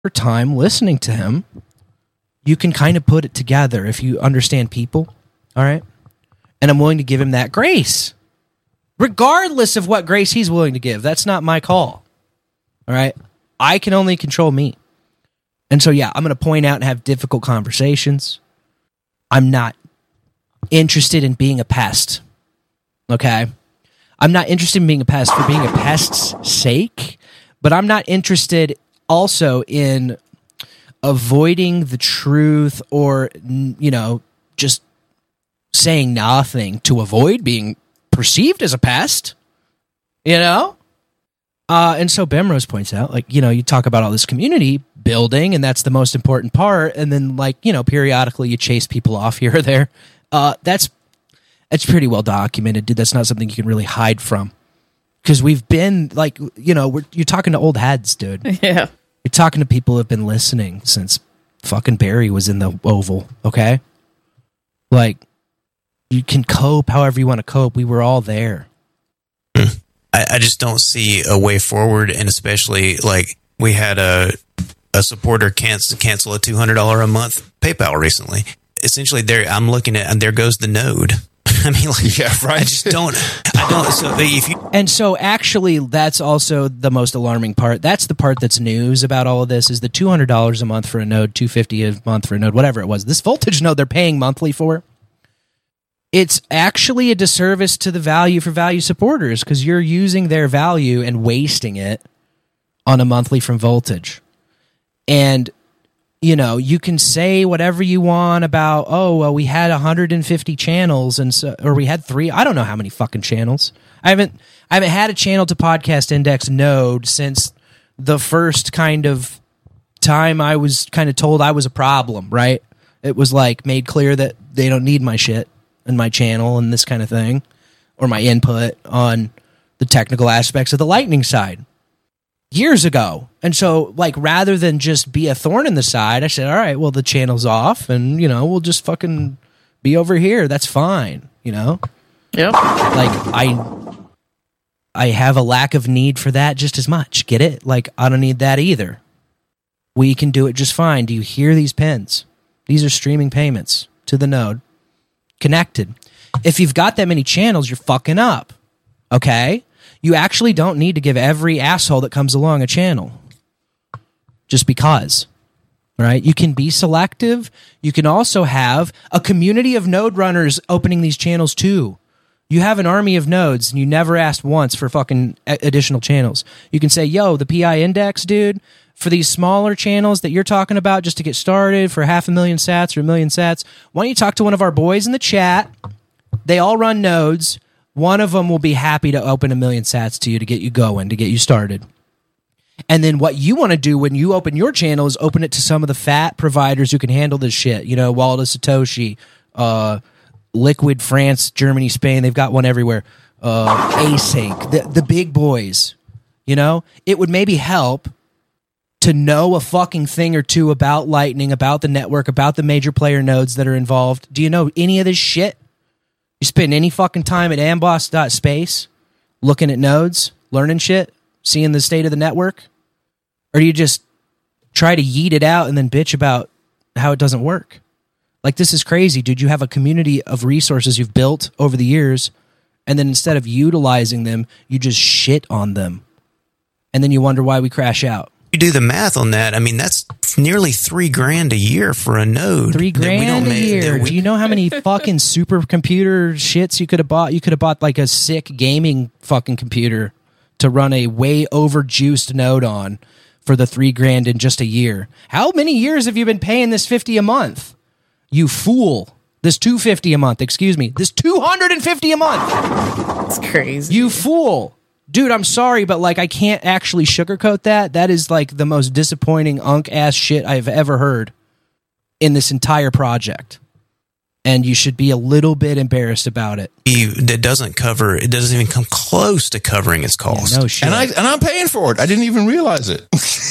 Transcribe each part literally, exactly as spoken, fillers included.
time listening to him, you can kind of put it together if you understand people. All right. And I'm willing to give him that grace, regardless of what grace he's willing to give. That's not my call. All right. I can only control me. And so, yeah, I'm going to point out and have difficult conversations. I'm not interested in being a pest. Okay. I'm not interested in being a pest for being a pest's sake, but I'm not interested also in avoiding the truth or, you know, just saying nothing to avoid being perceived as a pest, you know? Uh, and so Bemrose points out, like, you know, you talk about all this community building, and that's the most important part, and then, like, you know, periodically you chase people off here or there. Uh, that's that's pretty well documented, dude. That's not something you can really hide from. Because we've been, like, you know, we're, you're talking to old heads, dude. Yeah. You're talking to people who have been listening since fucking Barry was in the Oval, okay? Like, you can cope however you want to cope. We were all there. I, I just don't see a way forward, and especially, like, we had a a supporter cancel, cancel a two hundred dollars a month PayPal recently. Essentially, there I'm looking at, and there goes the node. I mean, like, yeah, right. I just don't. I don't. So if you and so actually, that's also the most alarming part. That's the part that's news about all of this is the two hundred dollars a month for a node, two hundred fifty dollars a month for a node, whatever it was. This voltage node they're paying monthly for. It's actually a disservice to the value for value supporters because you're using their value and wasting it on a monthly from voltage. And you know, you can say whatever you want about, oh, well, we had one hundred fifty channels, and so, or we had three. I don't know how many fucking channels. I haven't, I haven't had a channel to podcast index node since the first kind of time I was kind of told I was a problem. Right? It was like made clear that they don't need my shit and my channel and this kind of thing, or my input on the technical aspects of the Lightning side. Years ago. And so, like, rather than just be a thorn in the side, I said, all right, well, the channel's off, and, you know, we'll just fucking be over here. That's fine, you know? Yep. Like, I I have a lack of need for that just as much. Get it? Like, I don't need that either. We can do it just fine. Do you hear these pins? These are streaming payments to the node. Connected. If you've got that many channels, you're fucking up. Okay? You actually don't need to give every asshole that comes along a channel. Just because. Right? You can be selective. You can also have a community of node runners opening these channels too. You have an army of nodes and you never asked once for fucking additional channels. You can say, yo, the P I index, dude, for these smaller channels that you're talking about just to get started for half a million sats or a million sats, why don't you talk to one of our boys in the chat? They all run nodes. One of them will be happy to open a million sats to you to get you going, to get you started. And then what you want to do when you open your channel is open it to some of the fat providers who can handle this shit. You know, Wallet of Satoshi, uh, Liquid France, Germany, Spain. They've got one everywhere. Uh, Async, the, the big boys. You know, it would maybe help to know a fucking thing or two about Lightning, about the network, about the major player nodes that are involved. Do you know any of this shit? You spend any fucking time at amboss dot space looking at nodes, learning shit, seeing the state of the network? Or do you just try to yeet it out and then bitch about how it doesn't work? Like, this is crazy, dude. You have a community of resources you've built over the years, and then instead of utilizing them, you just shit on them. And then you wonder why we crash out. You do the math on that, I mean, that's nearly three grand a year for a node. Three grand a make, year. we, Do you know how many fucking supercomputer shits you could have bought? You could have bought like a sick gaming fucking computer to run a way overjuiced node on for the three grand in just a year. How many years have you been paying this fifty a month? You fool. This two hundred fifty a month, excuse me. This two hundred fifty a month. It's crazy. You fool. Dude, I'm sorry, but like I can't actually sugarcoat that. That is like the most disappointing unk ass shit I've ever heard in this entire project. And you should be a little bit embarrassed about it. That doesn't cover, it doesn't even come close to covering its cost. Yeah, no shit. And I and I'm paying for it. I didn't even realize it.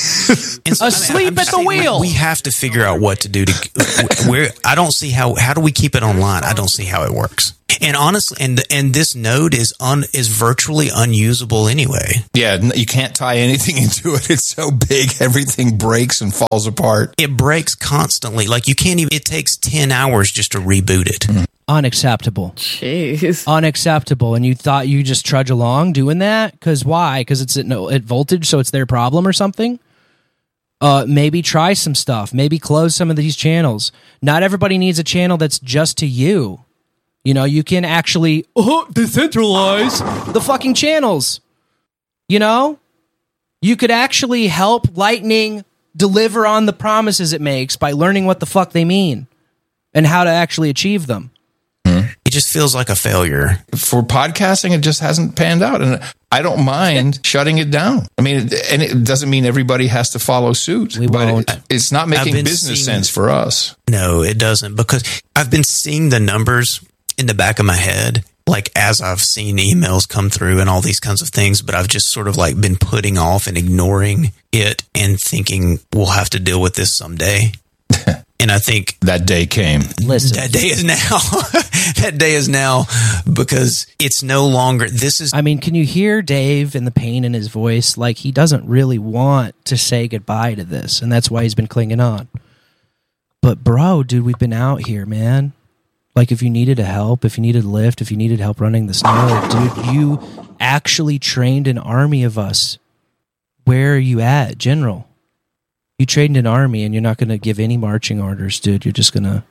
And so, Asleep I mean, at the saying, wheel. We have to figure out what to do to where I don't see how how do we keep it online? I don't see how it works. And honestly, and and this node is un is virtually unusable anyway. Yeah, you can't tie anything into it. It's so big, everything breaks and falls apart. It breaks constantly. Like you can't even. It takes ten hours just to reboot it. Mm. Unacceptable. Jeez. Unacceptable. And you thought you just trudge along doing that? Because why? Because it's at, no, at voltage, so it's their problem or something? Uh, maybe try some stuff. Maybe close some of these channels. Not everybody needs a channel that's just to you. You know, you can actually oh, decentralize the fucking channels. You know? You could actually help Lightning deliver on the promises it makes by learning what the fuck they mean and how to actually achieve them. It just feels like a failure. For podcasting, it just hasn't panned out. And I don't mind shutting it down. I mean, and it doesn't mean everybody has to follow suit. We but won't. It, it's not making business seeing, sense for us. No, it doesn't. Because I've been seeing the numbers in the back of my head, like as I've seen emails come through and all these kinds of things, but I've just sort of like been putting off and ignoring it and thinking we'll have to deal with this someday. And I think that day came. Listen, that day is now. That day is now because it's no longer. This is. I mean, can you hear Dave and the pain in his voice? Like he doesn't really want to say goodbye to this, and that's why he's been clinging on. But bro, dude, we've been out here, man. Like if you needed a help, if you needed a lift, if you needed help running the snow, dude, you actually trained an army of us. Where are you at, General? You trained an army and you're not going to give any marching orders, dude. You're just going to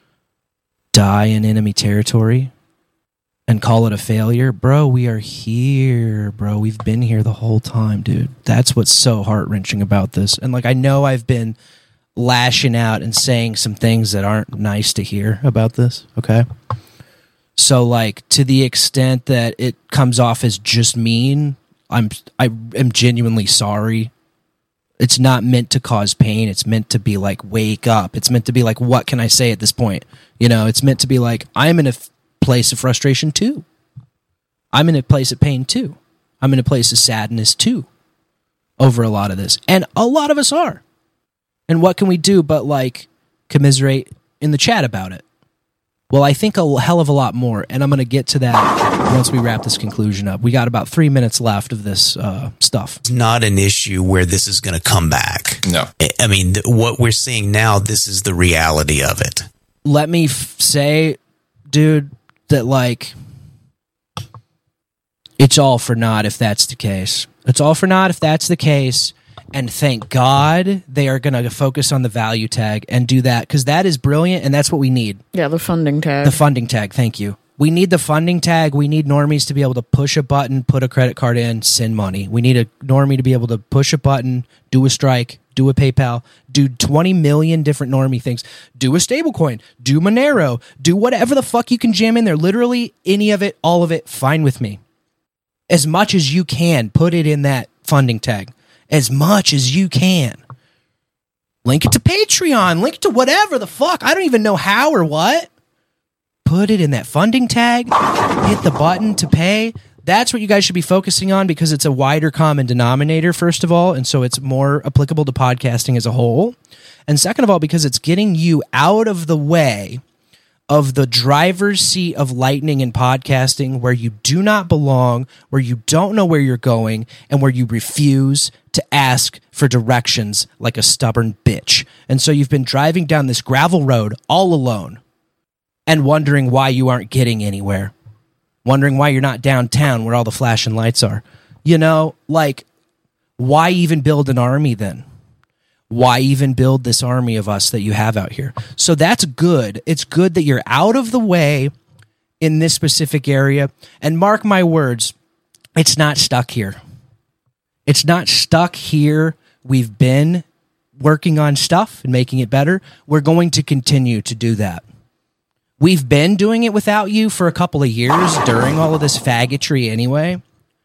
die in enemy territory and call it a failure. Bro, we are here, bro. We've been here the whole time, dude. That's what's so heart-wrenching about this. And, like, I know I've been lashing out and saying some things that aren't nice to hear about this, okay? So, like, to the extent that it comes off as just mean, I'm, I am genuinely sorry. It's not meant to cause pain. It's meant to be like, wake up. It's meant to be like, what can I say at this point? You know, it's meant to be like, I'm in a f- place of frustration too. I'm in a place of pain too. I'm in a place of sadness too over a lot of this. And a lot of us are. And what can we do but like commiserate in the chat about it? Well, I think a hell of a lot more, and I'm going to get to that once we wrap this conclusion up. We got about three minutes left of this uh, stuff. It's not an issue where this is going to come back. No. I mean, th- what we're seeing now, this is the reality of it. Let me f- say, dude, that, like, it's all for naught if that's the case. It's all for naught if that's the case. And thank God they are going to focus on the value tag and do that, because that is brilliant, and that's what we need. Yeah, the funding tag. The funding tag, thank you. We need the funding tag. We need normies to be able to push a button, put a credit card in, send money. We need a normie to be able to push a button, do a strike, do a PayPal, do twenty million different normie things, do a stablecoin, do Monero, do whatever the fuck you can jam in there. Literally any of it, all of it, fine with me. As much as you can, put it in that funding tag. As much as you can. Link it to Patreon. Link it to whatever the fuck. I don't even know how or what. Put it in that funding tag. Hit the button to pay. That's what you guys should be focusing on, because it's a wider common denominator, first of all, and so it's more applicable to podcasting as a whole. And second of all, because it's getting you out of the way of the driver's seat of Lightning in podcasting, where you do not belong, where you don't know where you're going, and where you refuse to ask for directions like a stubborn bitch. And so you've been driving down this gravel road all alone and wondering why you aren't getting anywhere. Wondering why you're not downtown where all the flashing lights are. You know, like, why even build an army then? Why even build this army of us that you have out here? So that's good. It's good that you're out of the way in this specific area. And mark my words, it's not stuck here. It's not stuck here. We've been working on stuff and making it better. We're going to continue to do that. We've been doing it without you for a couple of years during all of this faggotry anyway.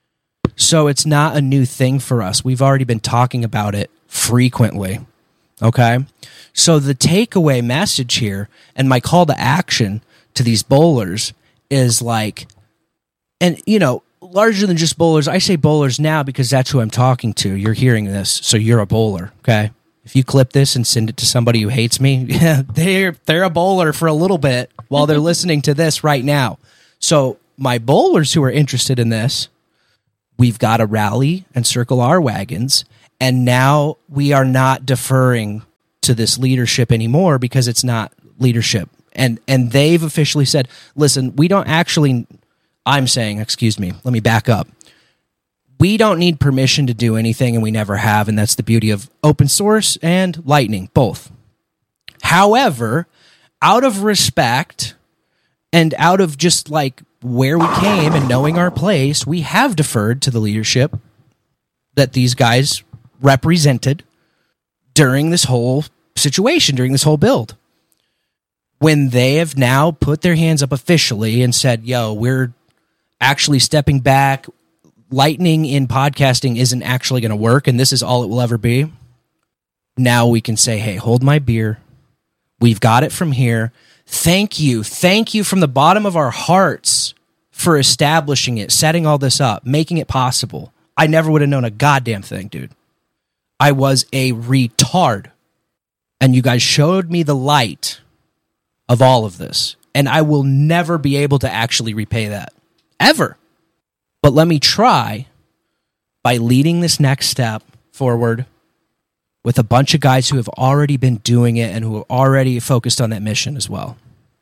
So it's not a new thing for us. We've already been talking about it frequently. Okay? So the takeaway message here, and my call to action to these bowlers is like, and you know, larger than just bowlers, I say bowlers now because that's who I'm talking to. You're hearing this, so you're a bowler, okay? If you clip this and send it to somebody who hates me, yeah, they're they're a bowler for a little bit while they're listening to this right now. So my bowlers who are interested in this, we've got to rally and circle our wagons. And now we are not deferring to this leadership anymore because it's not leadership. And and they've officially said, listen, we don't actually, I'm saying, excuse me, let me back up. We don't need permission to do anything, and we never have, and that's the beauty of open source and Lightning, both. However, out of respect and out of just like where we came and knowing our place, we have deferred to the leadership that these guys represented during this whole situation, during this whole build. When they have now put their hands up officially and said, yo, we're actually stepping back, Lightning in podcasting isn't actually going to work, and this is all it will ever be. Now we can say, hey, hold my beer. We've got it from here. Thank you. Thank you from the bottom of our hearts for establishing it, setting all this up, making it possible. I never would have known a goddamn thing, dude. I was a retard. And you guys showed me the light of all of this. And I will never be able to actually repay that. Ever. But let me try by leading this next step forward with a bunch of guys who have already been doing it and who are already focused on that mission as well.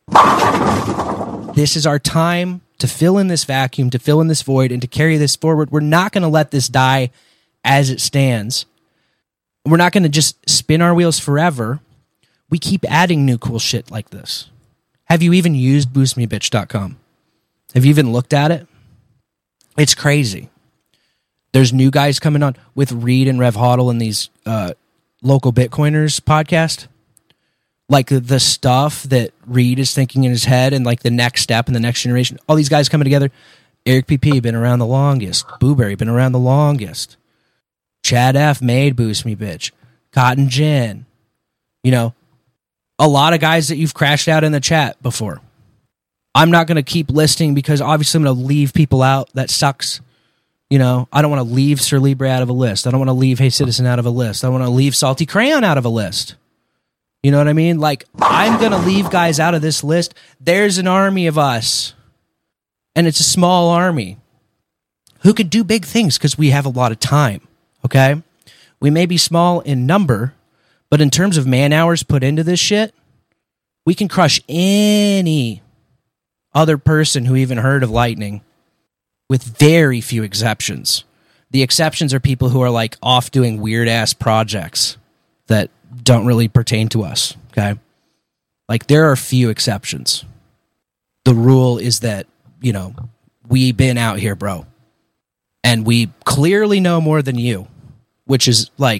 This is our time to fill in this vacuum, to fill in this void, and to carry this forward. We're not going to let this die as it stands. We're not going to just spin our wheels forever. We keep adding new cool shit like this. Have you even used boost me bitch dot com? Have you even looked at it? It's crazy. There's new guys coming on with Reed and Rev Hodl and these uh, local Bitcoiners podcast. Like the, the stuff that Reed is thinking in his head and like the next step in the next generation. All these guys coming together. Eric P P been around the longest. Booberry been around the longest. Chad F made Boost Me Bitch. Cotton Gin. You know, a lot of guys that you've crashed out in the chat before. I'm not going to keep listing because obviously I'm going to leave people out. That sucks. You know, I don't want to leave Sir Libre out of a list. I don't want to leave Hey Citizen out of a list. I don't want to leave Salty Crayon out of a list. You know what I mean? Like, I'm going to leave guys out of this list. There's an army of us. And it's a small army who could do big things because we have a lot of time. Okay? We may be small in number, but in terms of man hours put into this shit, we can crush any other person who even heard of Lightning with very few exceptions. The exceptions are people who are like off doing weird ass projects that don't really pertain to us. Okay. Like there are few exceptions. The rule is that, you know, we been out here, bro. And we clearly know more than you, which is like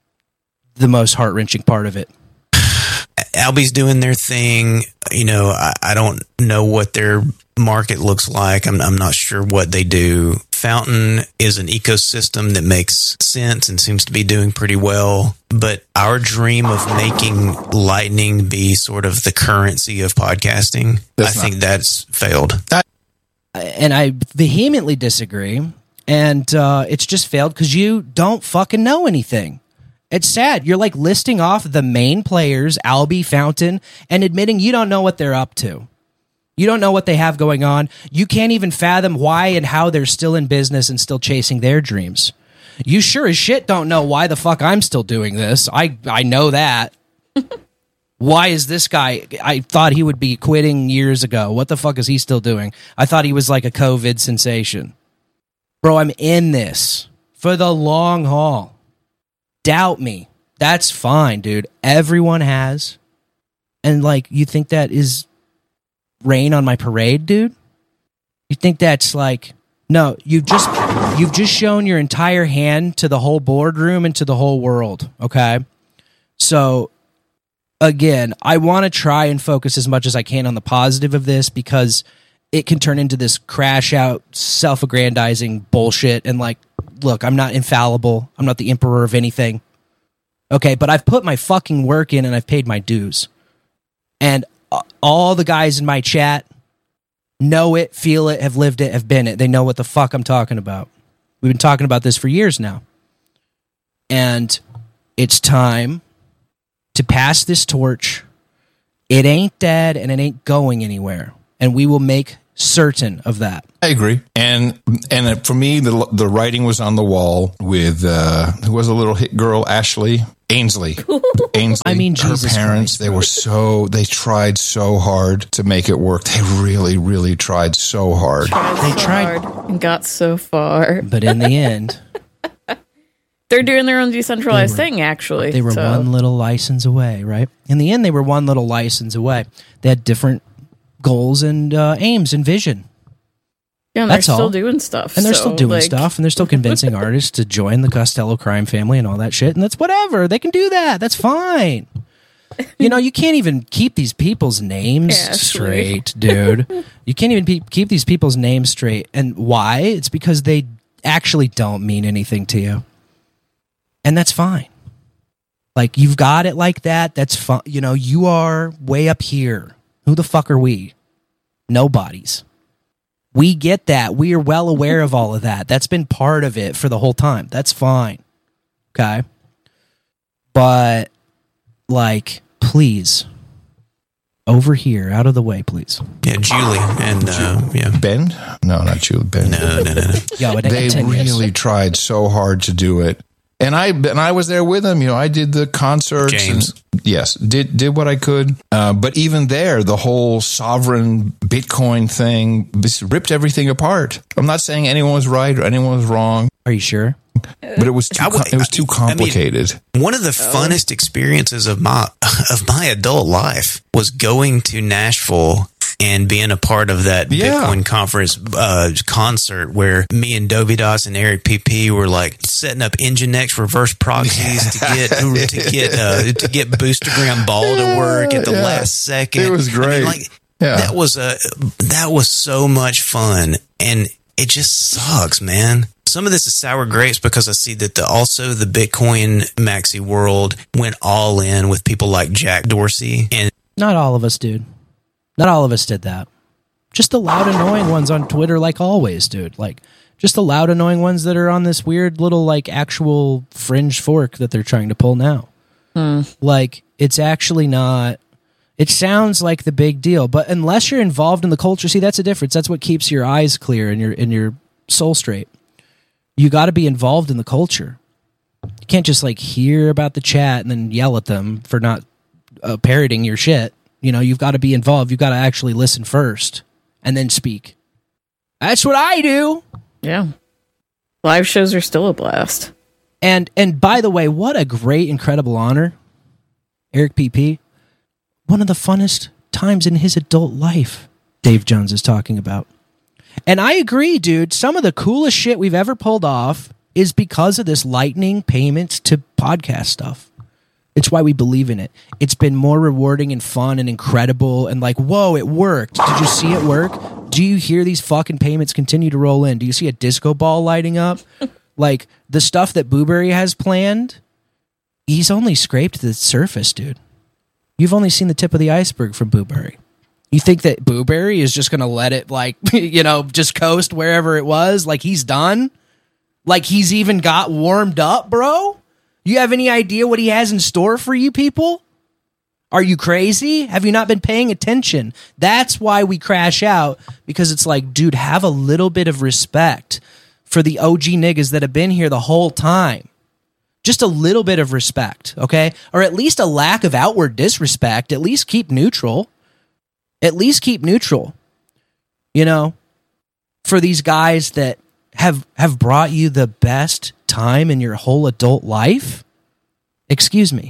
the most heart-wrenching part of it. Albi's doing their thing. You know, I, I don't know what their market looks like. I'm, I'm not sure what they do. Fountain is an ecosystem that makes sense and seems to be doing pretty well. But our dream of making Lightning be sort of the currency of podcasting, that's I think that's failed. I, and I vehemently disagree. And uh, it's just failed because you don't fucking know anything. It's sad. You're like listing off the main players, Albi, Fountain, and admitting you don't know what they're up to. You don't know what they have going on. You can't even fathom why and how they're still in business and still chasing their dreams. You sure as shit don't know why the fuck I'm still doing this. I, I know that. Why is this guy? I thought he would be quitting years ago. What the fuck is he still doing? I thought he was like a COVID sensation. Bro, I'm in this for the long haul. Doubt me. That's fine, dude. Everyone has. And like, you think that is rain on my parade, dude? You think that's like, no, you've just you've just shown your entire hand to the whole boardroom and to the whole world, okay? So again, I want to try and focus as much as I can on the positive of this because it can turn into this crash out, self-aggrandizing bullshit. And like, look, I'm not infallible. I'm not the emperor of anything. Okay, but I've put my fucking work in and I've paid my dues. And all the guys in my chat know it, feel it, have lived it, have been it. They know what the fuck I'm talking about. We've been talking about this for years now. And it's time to pass this torch. It ain't dead and it ain't going anywhere. And we will make certain of that. I agree. And and for me, the the writing was on the wall with uh, who was a little hit girl, Ashley Ainsley. Ainsley. I mean, her Jesus parents, Christ, they were so they tried so hard to make it work. They really, really tried so hard. Tried They so tried- hard and got so far. But in the end, They're doing their own decentralized They were- thing, actually. they were so. one little license away, right? In the end, they were one little license away. They had different goals and uh, aims and vision. Yeah, and they're That's still all. doing stuff. And they're so, still doing like, stuff, and they're still convincing artists to join the Costello crime family and all that shit. And that's whatever. They can do that. That's fine. You know, you can't even keep these people's names Ashley. straight, dude. You can't even pe- keep these people's names straight. And why? It's because they actually don't mean anything to you. And that's fine. Like, you've got it like that. That's fine. You know, you are way up here. Who the fuck are we? Nobodies. We get that. We are well aware of all of that. That's been part of it for the whole time. That's fine. Okay. But, like, please, over here, out of the way, please. Yeah, Julie and uh, yeah, Ben? No, not you, Ben. no, no, no, no. Yo, it ain't They ten years. really tried so hard to do it. And I and I was there with them. You know, I did the concerts. James. And, yes, did did what I could. Uh, but even there, the whole sovereign Bitcoin thing just ripped everything apart. I'm not saying anyone was right or anyone was wrong, Are you sure? but it was too I would- com- it was too I mean- complicated. One of the funnest experiences of my of my adult life was going to Nashville and being a part of that Yeah. Bitcoin conference uh, concert where me and Dovidas and Eric P P were like setting up Nginx reverse proxies to get to get uh, to get Boostergram Ball to work at the Yeah. last second. It was I mean, great. like Yeah. that was a that was so much fun, and it just sucks, man. Some of this is sour grapes because I see that the also the Bitcoin maxi world went all in with people like Jack Dorsey, and Not all of us, dude. Not all of us did that. Just the loud, annoying ones on Twitter, like always, dude. Like, just the loud, annoying ones that are on this weird little, like, actual fringe fork that they're trying to pull now. Like, it's actually not... It sounds like the big deal, but unless you're involved in the culture, see, that's a difference. That's what keeps your eyes clear and your and your soul straight. You got to be involved in the culture. You can't just, like, hear about the chat and then yell at them for not uh, parroting your shit. You know, you've got to be involved. You've got to actually listen first and then speak. That's what I do. Yeah. Live shows are still a blast. And and by the way, what a great, incredible honor. Eric P P, one of the funnest times in his adult life, Dave Jones is talking about. And I agree, dude. Some of the coolest shit we've ever pulled off is because of this Lightning payments to podcast stuff. It's why we believe in it. It's been more rewarding and fun and incredible and like, whoa, it worked. Did you see it work? Do you hear these fucking payments continue to roll in? Do you see a disco ball lighting up? Like, the stuff that Booberry has planned, he's only scraped the surface, dude. You've only seen the tip of the iceberg from Booberry. You think that Booberry is just going to let it, like, you know, just coast wherever it was? Like, he's done? Like, he's even got warmed up, bro? You have any idea what he has in store for you people? Are you crazy? Have you not been paying attention? That's why we crash out, because it's like, dude, have a little bit of respect for the O G niggas that have been here the whole time. Just a little bit of respect, okay? Or at least a lack of outward disrespect. At least keep neutral. At least keep neutral. You know, for these guys that have have brought you the best time in your whole adult life. Excuse me.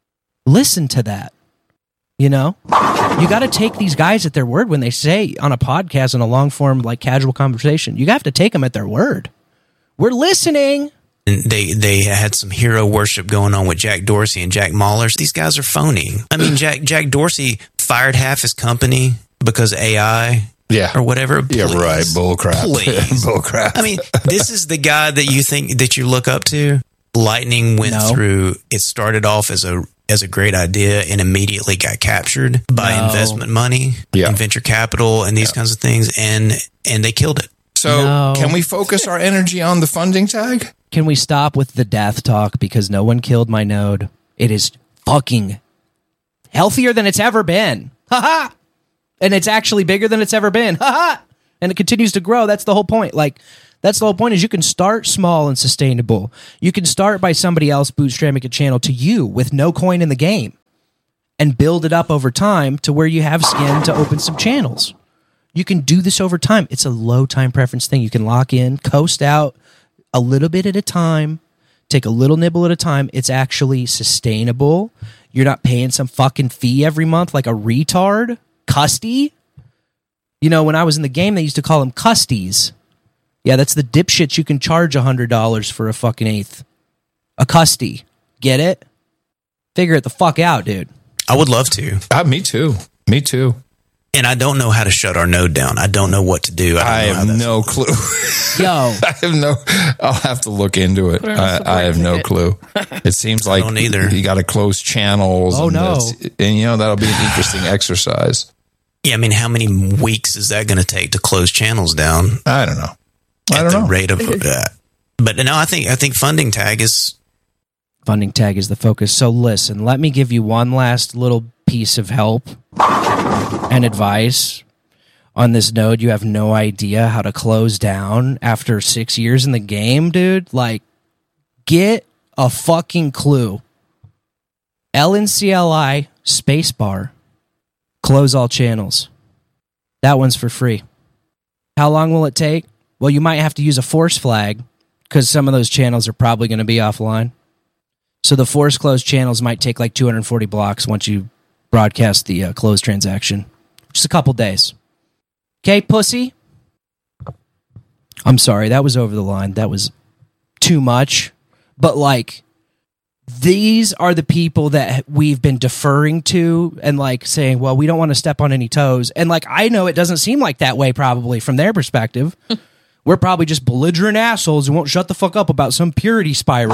Listen to that. You know, you got to take these guys at their word when they say on a podcast in a long form, like casual conversation. You have to take them at their word. We're listening. And they they had some hero worship going on with Jack Dorsey and Jack Mahler. These guys are phony. I mean, Jack Jack Dorsey fired half his company because A I. Yeah. Or whatever. Yeah, Please. right. Bull crap. Please. Bull crap. I mean, this is the guy that you think that you look up to. Lightning went No. through. It started off as a as a great idea and immediately got captured by No. investment money Yeah. and venture capital and these kinds of things, and and they killed it. So No. can we focus our energy on the funding tag? Can we stop with the death talk because no one killed my node? It is fucking healthier than it's ever been. Ha ha! And it's actually bigger than it's ever been. Ha ha! and it continues to grow. That's the whole point. Like, that's the whole point is you can start small and sustainable. You can start by somebody else bootstrapping a channel to you with no coin in the game and build it up over time to where you have skin to open some channels. You can do this over time. It's a low time preference thing. You can lock in, coast out a little bit at a time, take a little nibble at a time. It's actually sustainable. You're not paying some fucking fee every month like a retard. Custy. You know, when I was in the game, they used to call them custies. Yeah, that's the dipshits you can charge one hundred dollars for a fucking eighth. A custy. Get it? Figure it the fuck out, dude. I would love to. Uh, me too. Me too. And I don't know how to shut our node down. I don't know what to do. I, don't I know how have that's- no clue. Yo. I have no. I'll have to look into it. Put it on I, support I have no ticket. clue. It seems like don't either. you got to close channels. Oh, and no. that's- And you know that'll be an interesting exercise. Yeah, I mean, how many weeks is that going to take to close channels down? I don't know. I at don't the know. rate of that. But no, I think I think funding tag is Funding tag is the focus. So listen, let me give you one last little piece of help and advice on this node. You have no idea how to close down after six years in the game, dude. Like, get a fucking clue. L N C L I spacebar. Close all channels. That one's for free. How long will it take? Well, you might have to use a force flag because some of those channels are probably going to be offline. So the force closed channels might take like two hundred forty blocks once you broadcast the uh, close transaction. Just a couple days. Okay, pussy? I'm sorry, that was over the line. That was too much. But like, these are the people that we've been deferring to and like saying, well, we don't want to step on any toes. And like, I know it doesn't seem like that way probably from their perspective. We're probably just belligerent assholes who won't shut the fuck up about some purity spiral.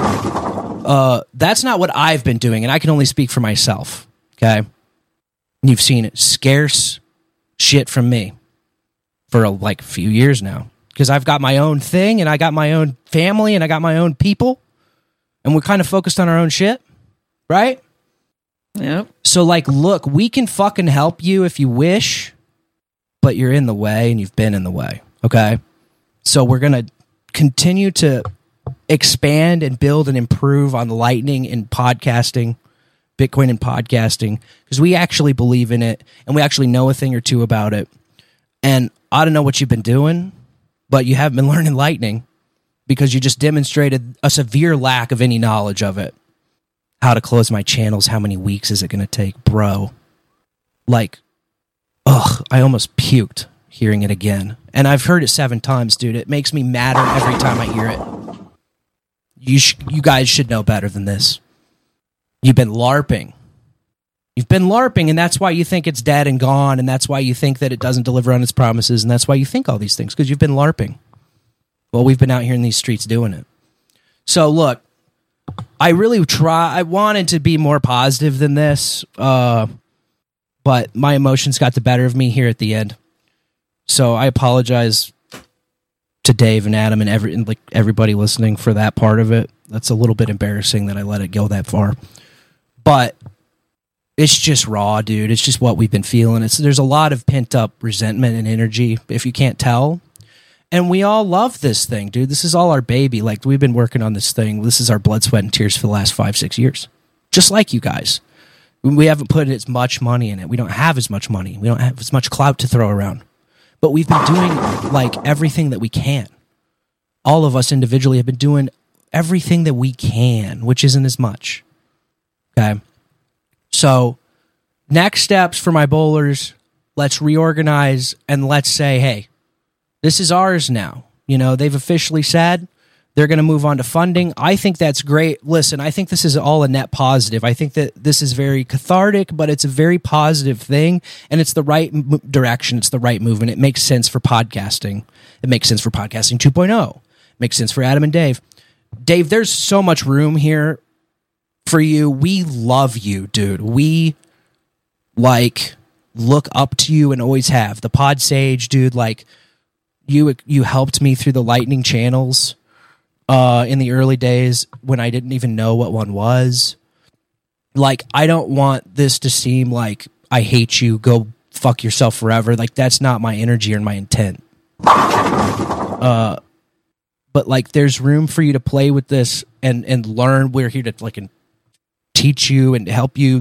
Uh, that's not what I've been doing, and I can only speak for myself. Okay? You've seen it. Scarce shit from me for a, like a few years now. Because I've got my own thing, and I got my own family, and I got my own people. And we're kind of focused on our own shit. Right? Yep. So, like, look, we can fucking help you if you wish, but you're in the way, and you've been in the way. Okay? So we're going to continue to expand and build and improve on Lightning and podcasting, Bitcoin and podcasting, because we actually believe in it and we actually know a thing or two about it. And I don't know what you've been doing, but you haven't been learning Lightning because you just demonstrated a severe lack of any knowledge of it. How to close my channels, how many weeks is it going to take? Bro, like, ugh, I almost puked hearing it again. And I've heard it seven times, dude. It makes me madder every time I hear it. You sh- you guys should know better than this. You've been LARPing. You've been LARPing, and that's why you think it's dead and gone, and that's why you think that it doesn't deliver on its promises, and that's why you think all these things, because you've been LARPing. Well, we've been out here in these streets doing it. So, look, I really try. I wanted to be more positive than this, uh, but my emotions got the better of me here at the end. So I apologize to Dave and Adam and every and like everybody listening for that part of it. That's a little bit embarrassing that I let it go that far. But it's just raw, dude. It's just what we've been feeling. It's there's a lot of pent up resentment and energy, if you can't tell. And we all love this thing, dude. This is all our baby. Like, we've been working on this thing. This is our blood, sweat, and tears for the last five, six years. Just like you guys. We haven't put as much money in it. We don't have as much money. We don't have as much clout to throw around. But we've been doing, like, everything that we can. All of us individually have been doing everything that we can, which isn't as much. Okay? So, next steps for my bowlers, let's reorganize and let's say, hey, this is ours now. You know, they've officially said they're going to move on to funding. I think that's great. Listen, I think this is all a net positive. I think that this is very cathartic, but it's a very positive thing, and it's the right m- direction. It's the right movement. It makes sense for podcasting. It makes sense for podcasting two point oh. It makes sense for Adam and Dave. Dave, there's so much room here for you. We love you, dude. We, like, look up to you and always have. The Pod Sage, dude, like, You you helped me through the Lightning channels uh, in the early days when I didn't even know what one was. Like, I don't want this to seem like I hate you. Go fuck yourself forever. Like, that's not my energy or my intent. Uh, but like, there's room for you to play with this and, and learn. We're here to like teach you and help you